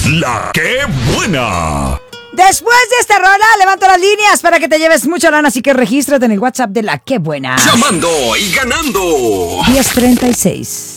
La que buena. Después de esta rola, levanto las líneas para que te lleves mucha lana, así que regístrate en el WhatsApp de La Que Buena. Llamando y ganando. 1036